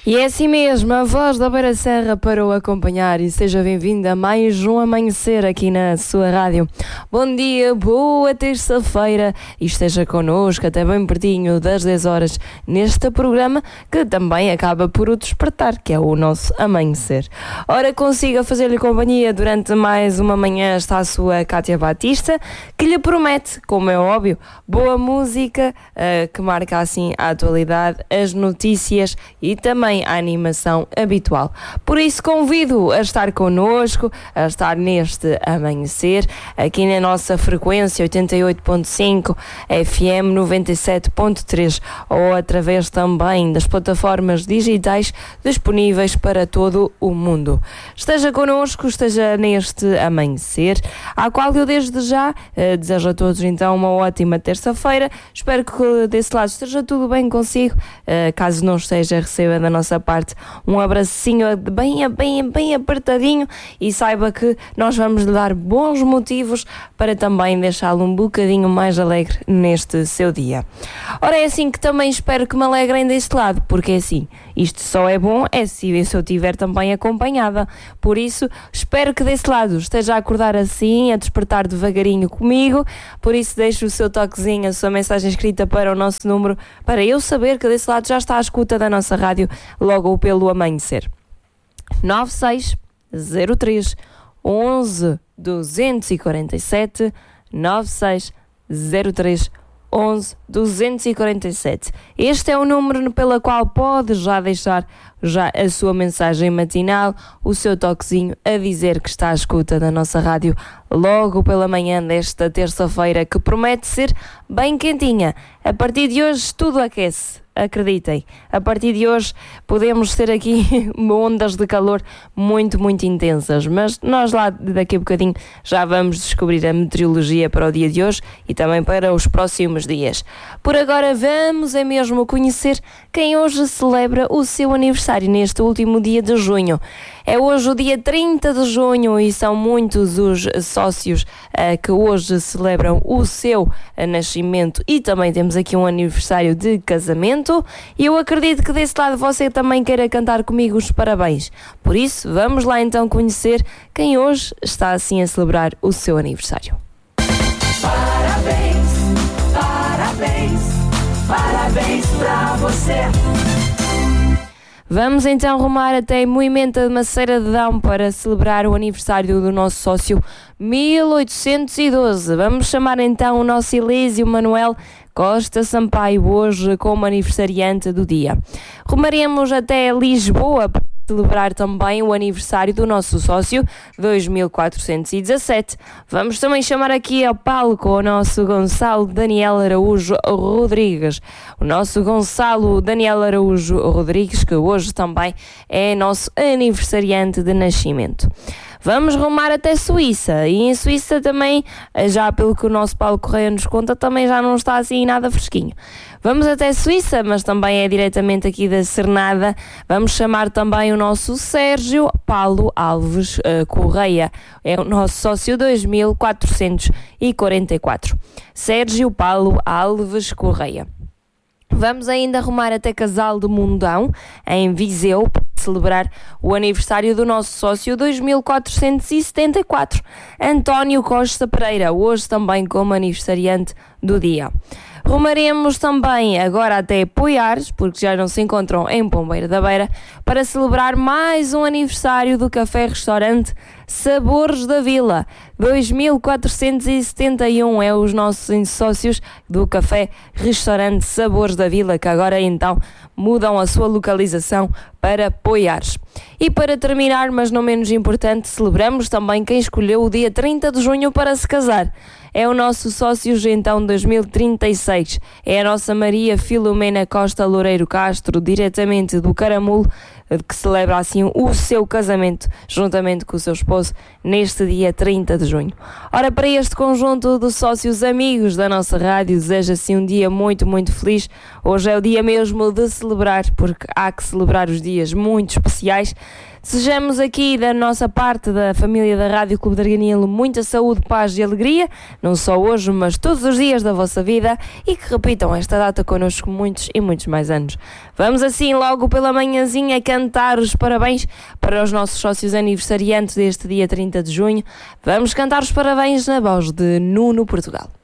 E é assim mesmo, a voz da Beira Serra para o acompanhar e seja bem-vinda a mais um amanhecer aqui na sua rádio. Bom dia, boa terça-feira e esteja connosco até bem pertinho das 10 horas neste programa que também acaba por o despertar, que é o nosso amanhecer. Ora, consiga fazer-lhe companhia durante mais uma manhã está a sua Cátia Batista, que lhe promete, como é óbvio, boa música que marca assim a atualidade, as notícias e também a animação habitual. Por isso convido a estar connosco, a estar neste amanhecer, aqui na nossa frequência 88.5 FM 97.3 ou através também das plataformas digitais disponíveis para todo o mundo. Esteja connosco, esteja neste amanhecer, à qual eu desde já desejo a todos então uma ótima terça-feira. Espero que desse lado esteja tudo bem consigo. Caso não esteja, receba da nossa parte um abracinho bem apertadinho e saiba que nós vamos lhe dar bons motivos para também deixá-lo um bocadinho mais alegre neste seu dia. Ora, é assim que também espero que me alegrem deste lado, porque é assim, isto só é bom se eu estiver também acompanhada. Por isso, espero que desse lado esteja a acordar assim, a despertar devagarinho comigo. Por isso, deixe o seu toquezinho, a sua mensagem escrita para o nosso número, para eu saber que desse lado já está à escuta da nossa rádio logo pelo amanhecer. 9603 11 247 9603 11 247. Este é o número pelo qual pode já deixar já a sua mensagem matinal, o seu toquezinho a dizer que está à escuta da nossa rádio logo pela manhã desta terça-feira, que promete ser bem quentinha. A partir de hoje tudo aquece. Acreditem, a partir de hoje podemos ter aqui ondas de calor muito intensas, mas nós lá daqui a bocadinho já vamos descobrir a meteorologia para o dia de hoje e também para os próximos dias. Por agora vamos mesmo conhecer quem hoje celebra o seu aniversário neste último dia de junho. É hoje o dia 30 de junho e são muitos os sócios que hoje celebram o seu nascimento e também temos aqui um aniversário de casamento. E eu acredito que desse lado você também queira cantar comigo os parabéns. Por isso, vamos lá então conhecer quem hoje está assim a celebrar o seu aniversário. Parabéns, parabéns, parabéns pra você. Vamos então rumar até Moimenta de Maceira de Dão para celebrar o aniversário do nosso sócio 1812. Vamos chamar então o nosso Elísio Manuel Costa Sampaio hoje como aniversariante do dia. Rumaremos até Lisboa para celebrar também o aniversário do nosso sócio 2417. Vamos também chamar aqui ao palco o nosso Gonçalo Daniel Araújo Rodrigues. O nosso Gonçalo Daniel Araújo Rodrigues, que hoje também é nosso aniversariante de nascimento. Vamos rumar até Suíça, e em Suíça também, já pelo que o nosso Paulo Correia nos conta, também já não está assim nada fresquinho. Vamos até Suíça, mas também é diretamente aqui da Cernada. Vamos chamar também o nosso Sérgio Paulo Alves Correia, é o nosso sócio 2444. Sérgio Paulo Alves Correia. Vamos ainda rumar até Casal de Mundão, em Viseu, para celebrar o aniversário do nosso sócio 2474, António Costa Pereira, hoje também como aniversariante do dia. Rumaremos também agora até Poiares, porque já não se encontram em Pombeira da Beira, para celebrar mais um aniversário do café-restaurante Sabores da Vila. 2471 é os nossos sócios do café-restaurante Sabores da Vila, que agora então mudam a sua localização para Poiares. E para terminar, mas não menos importante, celebramos também quem escolheu o dia 30 de junho para se casar. É o nosso sócio então 2036. É a nossa Maria Filomena Costa Loureiro Castro, diretamente do Caramulo, que celebra assim o seu casamento, juntamente com o seu esposo, neste dia 30 de junho. Ora, para este conjunto de sócios amigos da nossa rádio, desejo assim um dia muito feliz. Hoje é o dia mesmo de celebrar, porque há que celebrar os dias muito especiais. Desejamos aqui da nossa parte, da família da Rádio Clube de Arganil, muita saúde, paz e alegria, não só hoje, mas todos os dias da vossa vida, e que repitam esta data connosco muitos e muitos mais anos. Vamos assim logo pela manhãzinha cantar os parabéns para os nossos sócios aniversariantes deste dia 30 de junho. Vamos cantar os parabéns na voz de Nuno Portugal.